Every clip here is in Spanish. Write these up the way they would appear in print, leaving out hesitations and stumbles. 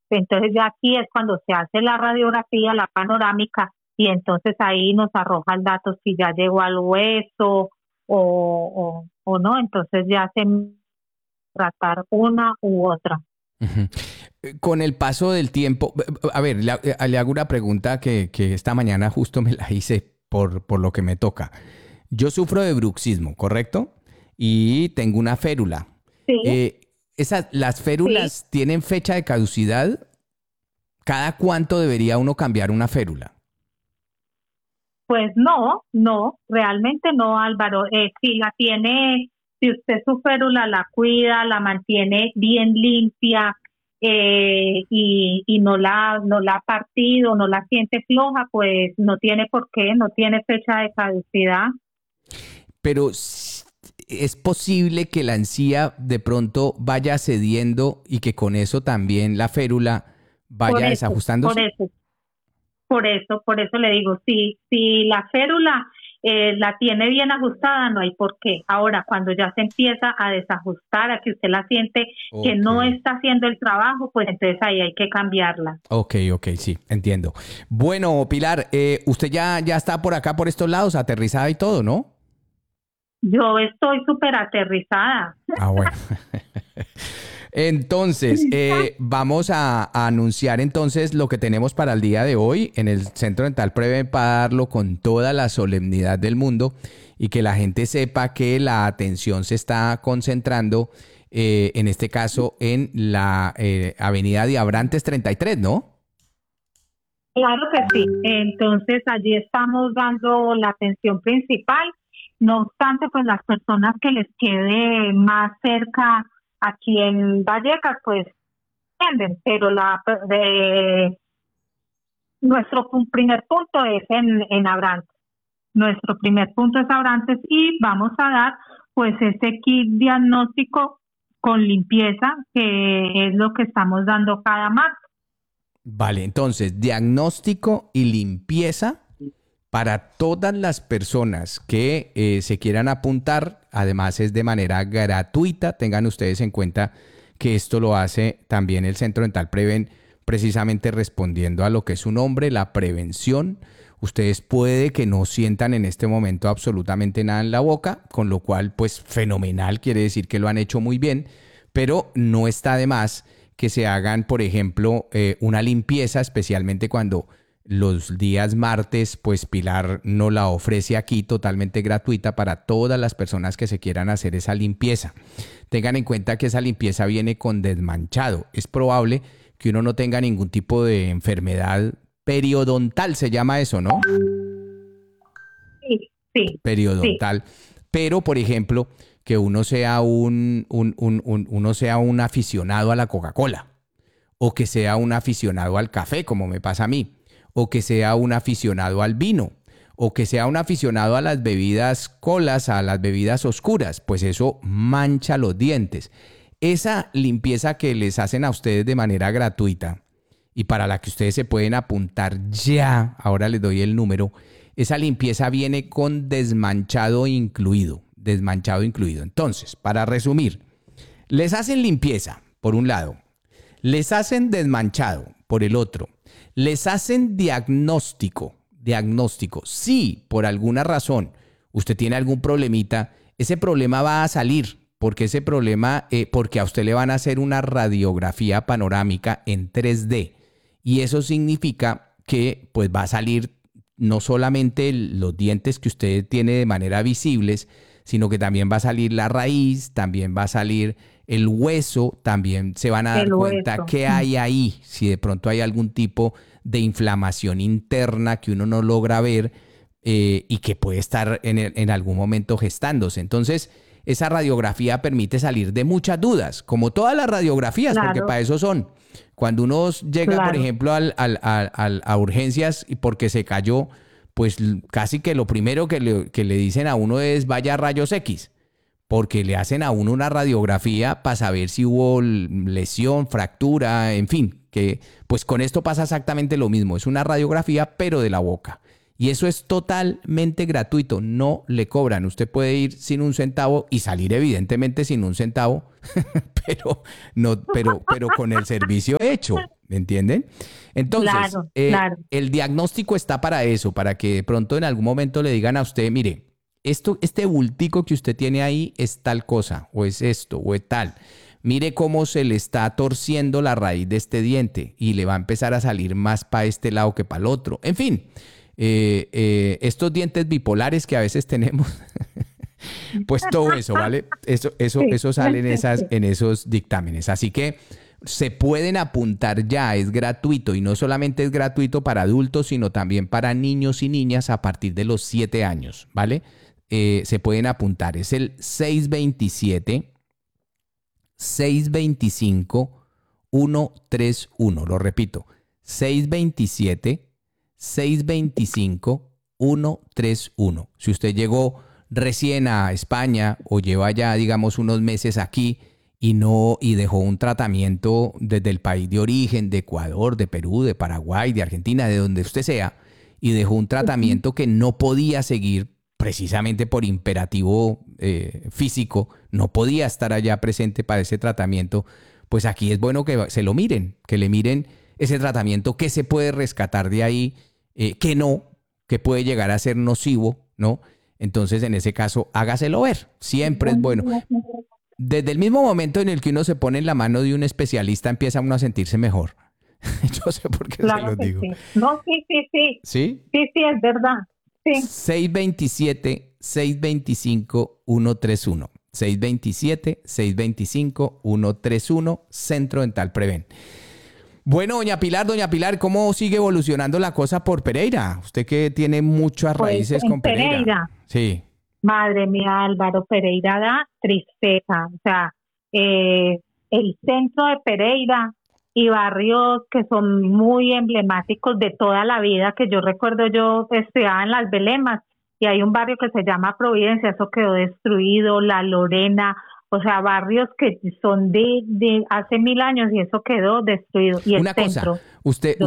Entonces ya aquí es cuando se hace la radiografía, la panorámica, y entonces ahí nos arroja el dato si ya llegó al hueso o no, entonces ya se tratar una u otra. Ujú. Con el paso del tiempo, a ver, le hago una pregunta que esta mañana justo me la hice por lo que me toca. Yo sufro de bruxismo, ¿correcto? Y tengo una férula. Sí, Eh, ¿Las sí. férulas tienen fecha de caducidad? ¿Cada cuánto debería uno cambiar una férula? Pues no, no, realmente no, Álvaro. Si la tiene, si usted su férula la cuida, la mantiene bien limpia y no la ha partido, no la siente floja, pues no tiene por qué, no tiene fecha de caducidad. Pero es posible que la encía de pronto vaya cediendo y que con eso también la férula Por vaya eso, por desajustándose. eso. Por eso le digo, si la férula la tiene bien ajustada, no hay por qué. Ahora, cuando ya se empieza a desajustar, a que usted la siente que Ok. no está haciendo el trabajo, pues entonces ahí hay que cambiarla. Ok, ok, sí, entiendo. Bueno, Pilar, usted ya está por acá, por estos lados, aterrizada y todo, ¿no? Yo estoy súper aterrizada. Ah, bueno. Entonces, vamos a anunciar entonces lo que tenemos para el día de hoy en el Centro Dental Preven para darlo con toda la solemnidad del mundo y que la gente sepa que la atención se está concentrando, en este caso, en la Avenida de Abrantes 33, ¿no? Claro que sí. Entonces allí estamos dando la atención principal. No obstante, pues las personas que les quede más cerca aquí en Vallecas, pues tienden, pero nuestro primer punto es en Abrantes. Nuestro primer punto es Abrantes y vamos a dar pues ese kit diagnóstico con limpieza que es lo que estamos dando cada martes. Vale, entonces, diagnóstico y limpieza para todas las personas que se quieran apuntar. Además, es de manera gratuita. Tengan ustedes en cuenta que esto lo hace también el Centro Dental Preven, precisamente respondiendo a lo que es su nombre, la prevención. Ustedes puede que no sientan en este momento absolutamente nada en la boca, con lo cual, pues fenomenal, quiere decir que lo han hecho muy bien, pero no está de más que se hagan, por ejemplo, una limpieza, especialmente cuando los días martes, pues Pilar nos la ofrece aquí totalmente gratuita para todas las personas que se quieran hacer esa limpieza. Tengan en cuenta que esa limpieza viene con desmanchado. Es probable que uno no tenga ningún tipo de enfermedad periodontal, se llama eso, ¿no? Sí, sí, sí. Periodontal. Pero, por ejemplo, que uno sea uno sea un aficionado a la Coca-Cola, o que sea un aficionado al café, como me pasa a mí, o que sea un aficionado al vino, o que sea un aficionado a las bebidas colas, a las bebidas oscuras, pues eso mancha los dientes. Esa limpieza que les hacen a ustedes de manera gratuita y para la que ustedes se pueden apuntar ya, ahora les doy el número, esa limpieza viene con desmanchado incluido, desmanchado incluido. Entonces, para resumir, les hacen limpieza, por un lado, les hacen desmanchado por el otro. Les hacen diagnóstico. Diagnóstico. Si por alguna razón usted tiene algún problemita, ese problema va a salir. Porque ese problema, porque a usted le van a hacer una radiografía panorámica en 3D. Y eso significa que pues va a salir no solamente los dientes que usted tiene de manera visibles, sino que también va a salir la raíz, también va a salir el hueso, también se van a dar El cuenta hueso. qué hay ahí, si de pronto hay algún tipo de inflamación interna que uno no logra ver, y que puede estar en algún momento gestándose. Entonces, esa radiografía permite salir de muchas dudas, como todas las radiografías, porque Claro, para eso son. Cuando uno llega, por claro. ejemplo, a urgencias y porque se cayó, pues casi que lo primero que le dicen a uno es vaya a rayos X, porque le hacen a uno una radiografía para saber si hubo lesión, fractura, en fin, que pues con esto pasa exactamente lo mismo, es una radiografía pero de la boca. Y eso es totalmente gratuito, no le cobran. Usted puede ir sin un centavo y salir evidentemente sin un centavo, pero no, pero con el servicio hecho. ¿Me entienden? Entonces, Claro. el diagnóstico está para eso, para que de pronto en algún momento le digan a usted, mire, este bultico que usted tiene ahí es tal cosa, o es esto, o es tal. Mire cómo se le está torciendo la raíz de este diente y le va a empezar a salir más para este lado que para el otro. En fin, estos dientes bipolares que a veces tenemos, pues todo eso, ¿vale? Eso sale en esos dictámenes. Así que se pueden apuntar ya, es gratuito y no solamente es gratuito para adultos, sino también para niños y niñas a partir de los 7 años, ¿vale? Se pueden apuntar, es el 627-625-131, lo repito, 627-625-131. Si usted llegó recién a España o lleva ya, digamos, unos meses aquí y dejó un tratamiento desde el país de origen, de Ecuador, de Perú, de Paraguay, de Argentina, de donde usted sea, y dejó un tratamiento que no podía seguir precisamente por imperativo físico, no podía estar allá presente para ese tratamiento, pues aquí es bueno que se lo miren, que le miren ese tratamiento, qué se puede rescatar de ahí, qué no, que puede llegar a ser nocivo, ¿no? Entonces, en ese caso, hágaselo ver. Siempre es bueno. Desde el mismo momento en el que uno se pone en la mano de un especialista, empieza uno a sentirse mejor. Yo sé por qué se lo digo. Sí. No, sí. ¿Sí? Sí, es verdad. Sí. 627-625-131. 627-625-131, Centro Dental Preven. Bueno, doña Pilar, ¿cómo sigue evolucionando la cosa por Pereira? Usted que tiene muchas raíces con Pereira. Sí. Madre mía, Álvaro, Pereira da tristeza. O sea, el centro de Pereira y barrios que son muy emblemáticos de toda la vida, que yo recuerdo, yo estudiaba en Las Belemas y hay un barrio que se llama Providencia, eso quedó destruido, La Lorena, o sea, barrios que son de hace 1000 años y eso quedó destruido. Y una cosa, ¿usted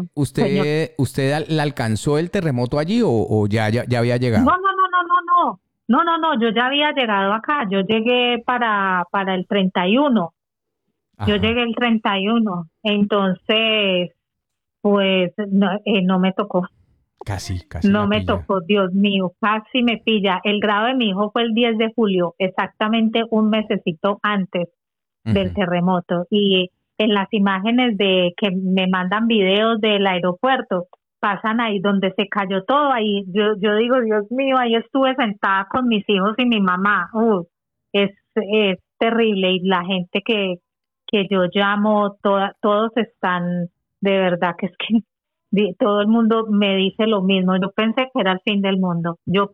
la alcanzó el terremoto allí o ya había llegado? No, yo ya había llegado acá, yo llegué para el 31. Ajá. Yo llegué el 31, entonces, pues, no me tocó. Casi. No me tocó, Dios mío, casi me pilla. El grado de mi hijo fue el 10 de julio, exactamente un mesecito antes del terremoto. Y en las imágenes de que me mandan videos del aeropuerto, pasan ahí donde se cayó todo. Ahí yo digo, Dios mío, ahí estuve sentada con mis hijos y mi mamá. Es terrible. Y la gente que yo llamo, todos están, de verdad que es que todo el mundo me dice lo mismo. Yo pensé que era el fin del mundo.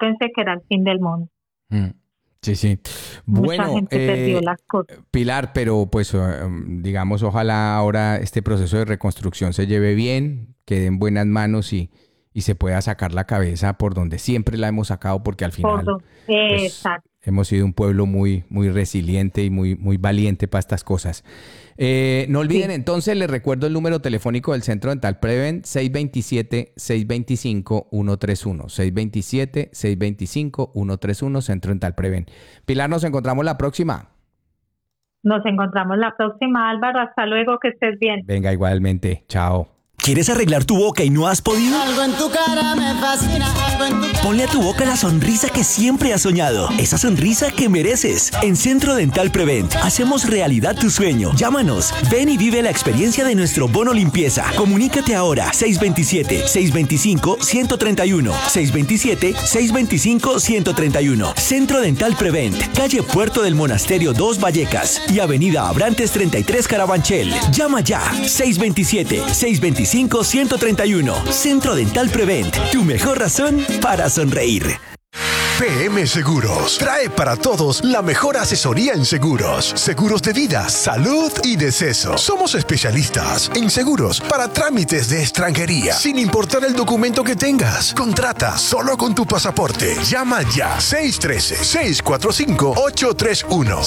Sí. Mucha Bueno, gente perdió las cosas. Pilar, pero pues digamos, ojalá ahora este proceso de reconstrucción se lleve bien, quede en buenas manos y se pueda sacar la cabeza por donde siempre la hemos sacado, porque al final pues, hemos sido un pueblo muy, muy resiliente y muy, muy valiente para estas cosas. No olviden, entonces, les recuerdo el número telefónico del Centro Dental Preven, 627-625-131. 627-625-131, Centro Dental Preven. Pilar, nos encontramos la próxima. Nos encontramos la próxima, Álvaro. Hasta luego, que estés bien. Venga, igualmente. Chao. ¿Quieres arreglar tu boca y no has podido? Algo en tu cara me fascina, algo en tu cara. Ponle a tu boca la sonrisa que siempre has soñado. Esa sonrisa que mereces. En Centro Dental Prevent hacemos realidad tu sueño. Llámanos. Ven y vive la experiencia de nuestro bono limpieza. Comunícate ahora. 627-625-131. 627-625-131. Centro Dental Prevent. Calle Puerto del Monasterio 2 Vallecas y Avenida Abrantes 33 Carabanchel. Llama ya. 627-625-131. Centro Dental Prevent, tu mejor razón para sonreír. PM Seguros trae para todos la mejor asesoría en seguros. Seguros de vida, salud y deceso. Somos especialistas en seguros para trámites de extranjería, sin importar el documento que tengas. Contrata solo con tu pasaporte. Llama ya. 613-645-831.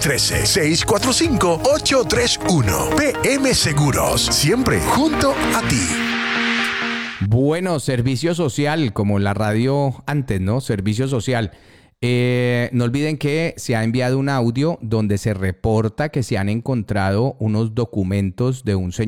613-645-831. PM Seguros. Siempre junto a ti. Bueno, servicio social, como la radio antes, ¿no? Servicio social. No olviden que se ha enviado un audio donde se reporta que se han encontrado unos documentos de un señor